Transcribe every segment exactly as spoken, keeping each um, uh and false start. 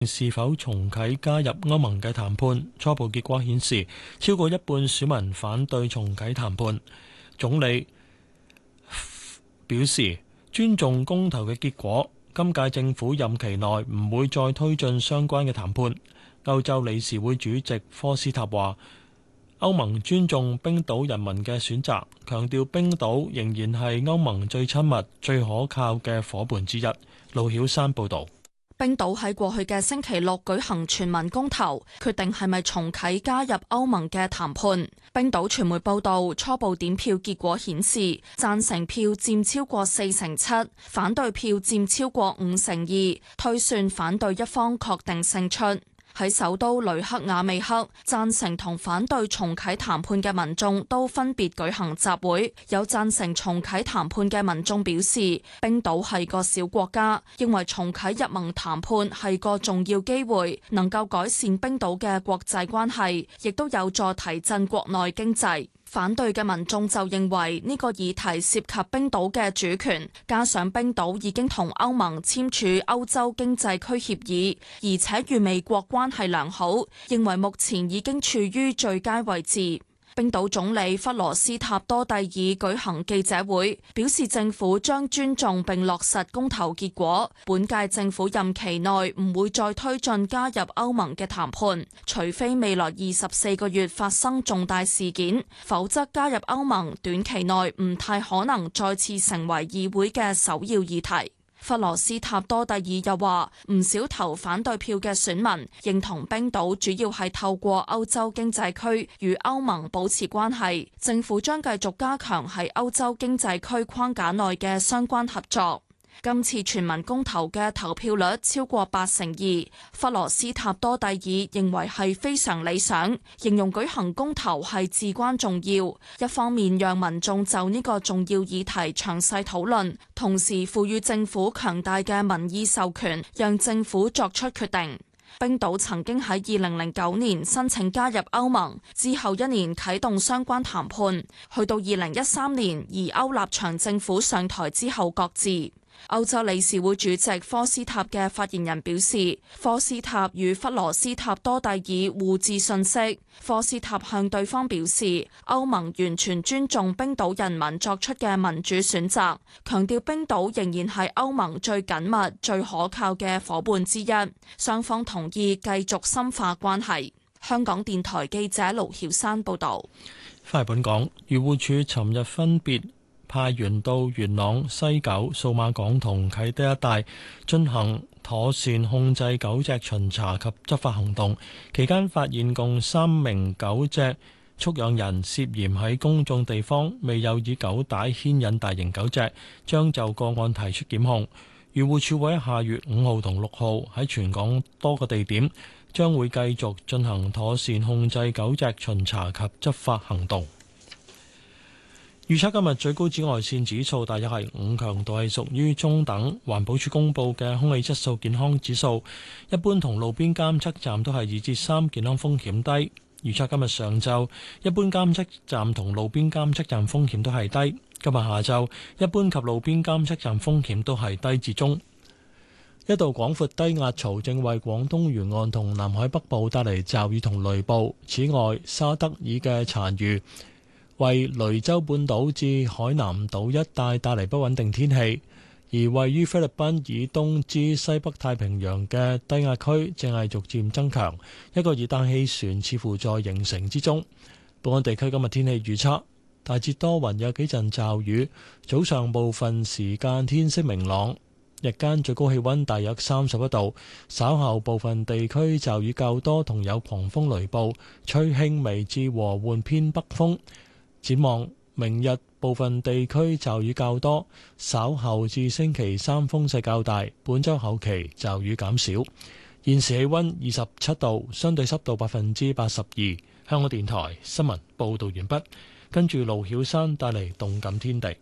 是否重啟加入歐盟嘅談判。初步結果顯示，超過一半選民反對重啟談判。總理表示尊重公投嘅結果，今屆政府任期內唔會再推進相關嘅談判。歐洲理事會主席科斯塔話，歐盟尊重冰島人民嘅選擇，強調冰島仍然係歐盟最親密、最可靠嘅伙伴之一。盧曉山報導。 冰島喺過去嘅星期六舉行全民公投，決定係咪重啟加入歐盟嘅談判。冰島傳媒報道，初步點票結果顯示，贊成票佔超過四成七，反對票佔超過五成二，推算反對一方確定勝出。喺首都雷克雅未克，贊成同反對重啟談判嘅民眾都分別舉行集會。有贊成重啟談判嘅民眾表示，冰島係個小國家，認為重啟入盟談判係個重要機會，能夠改善冰島嘅國際關係，亦都有助提振國內經濟。反對嘅民眾就認為呢個議題涉及冰島嘅主權，加上冰島已經同歐盟簽署歐洲經濟區協議，而且與美國關係良好，認為目前已經處於最佳位置。冰島總理弗羅斯塔多蒂爾舉行記者會，表示政府將尊重並落實公投結果。本屆政府任期內唔會再推進加入歐盟嘅談判，除非未來二十四個月發生重大事件，否則加入歐盟短期內唔太可能再次成為議會嘅首要議題。弗羅斯塔多蒂爾又話，唔少投反對票嘅選民認同冰島主要係透過歐洲經濟區與歐盟保持關係，政府將繼續加強喺歐洲經濟區框架內嘅相關合作。今次全民公投嘅投票率超過八成二，弗羅斯塔多蒂爾認為係非常理想，形容舉行公投係至關重要。一方面讓民眾就呢個重要議題詳細討論，同時賦予政府強大嘅民意授權，讓政府作出決定。冰島曾經喺二零零九年申請加入歐盟，之後一年啟動相關談判，去到二零一三年而歐立場政府上台之後擱置。歐洲理事會主席科斯塔嘅發言人表示，科斯塔與弗羅斯塔多蒂爾互致信息。科斯塔向對方表示，歐盟完全尊重冰島人民作出嘅民主選擇，強調冰島仍然係歐盟最緊密、最可靠嘅伙伴之一。雙方同意繼續深化關係。香港電台記者盧曉山報導。 翻嚟本港，漁護署尋日分別派員到元朗、西九、數碼港同啟德一帶進行妥善控制狗隻巡查及執法行動，期間發現共三名狗隻畜養人涉嫌喺公眾地方未有以狗帶牽引大型狗隻，將就個案提出檢控。漁護署會喺下月五號同六號喺全港多個地點將會繼續進行妥善控制狗隻巡查及執法行動。預測今日最高紫外線指數大約係五，強度係屬於中等。環保署公布嘅空氣質素健康指數，一般同路邊監測站都係二至三，健康風險低。預測今日上晝一般監測站同路邊監測站風險都係低。今日下晝一般及路邊監測站風險都係低至中。一道廣闊低壓槽正為廣東沿岸同南海北部帶嚟驟雨同雷暴。此外，沙德爾嘅殘餘為雷州半島至海南島一帶帶嚟不穩定天氣，而位於菲律賓以東至西北太平洋嘅低壓區正係逐漸增強，一個熱帶氣旋似乎在形成之中。本港地區今日天氣預測，大致多雲，有幾陣驟雨，早上部分時間天色明朗，日間最高氣溫大約三十一度，稍後部分地區驟雨較多，同有狂風雷暴，吹輕微至和緩偏北風。展望明日部分地區驟雨較多，稍後至星期三風勢較大，本週後期驟雨減少。現時氣溫二十七度，相對濕度百分之八十二。香港電台新聞報道完畢，跟住盧曉山帶嚟動感天地。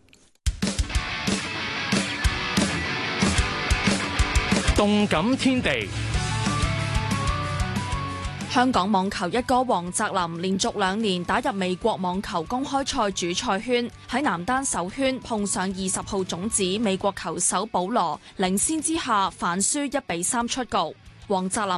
動感天地。 香港網球一哥黃澤林連續兩年打入美國網球公開賽主賽圈，喺男單首圈碰上二十號種子美國球手保羅，領先之下反輸一比三出局。 黃澤林